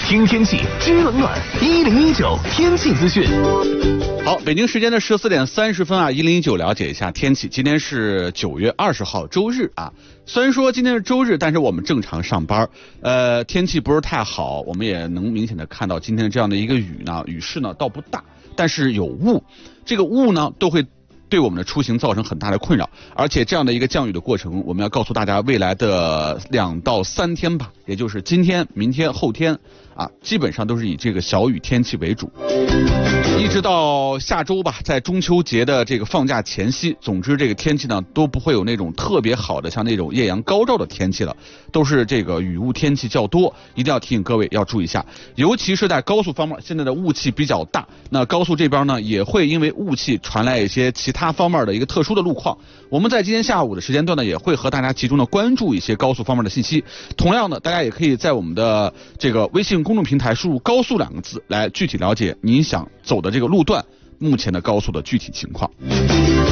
听天气，知冷暖。1019天气资讯。 好，北京时间的14点30分啊，1019了解一下天气。今天是9月20号，周日啊。虽然说今天是周日，但是我们正常上班。天气不是太好，我们也能明显的看到今天这样的一个雨势呢倒不大，但是有雾。这个雾呢都会对我们的出行造成很大的困扰，而且这样的一个降雨的过程，我们要告诉大家，未来的2到3天吧，也就是今天、明天、后天啊，基本上都是以这个小雨天气为主，一直到下周吧，在中秋节的这个放假前夕，总之这个天气呢都不会有那种特别好的像那种艳阳高照的天气了，都是这个雨雾天气较多，一定要提醒各位要注意一下，尤其是在高速方面，现在的雾气比较大，那高速这边呢也会因为雾气传来一些其他方面的一个特殊的路况，我们在今天下午的时间段呢也会和大家集中的关注一些高速方面的信息，同样的大家也可以在我们的这个微信公众平台输入高速2个字来具体了解您想走的这个路段目前的高速的具体情况。